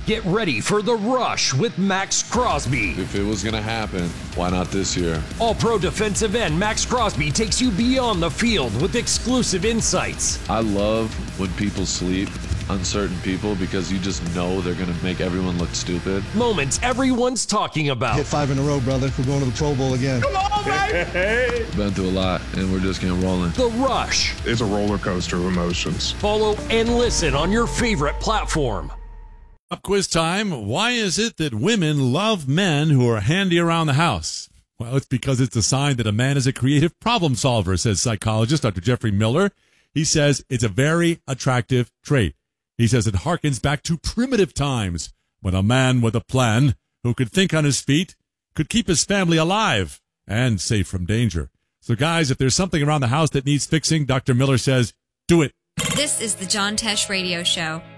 Get ready for The Rush with Max Crosby. If it was going to happen, why not this year? All-pro defensive end Max Crosby takes you beyond the field with exclusive insights. I love when people sleep on certain people because you just know they're going to make everyone look stupid. Moments everyone's talking about. Hit 5 in a row, brother. We're going to the Pro Bowl again. Come on, baby! Been through a lot, and we're just getting rolling. The Rush. It's a roller coaster of emotions. Follow and listen on your favorite platform. Up quiz time. Why is it that women love men who are handy around the house? Well, it's because it's a sign that a man is a creative problem solver, says psychologist Dr. Jeffrey Miller. He says it's a very attractive trait. He says it harkens back to primitive times when a man with a plan who could think on his feet could keep his family alive and safe from danger. So, guys, if there's something around the house that needs fixing, Dr. Miller says, do it. This is the John Tesh Radio Show.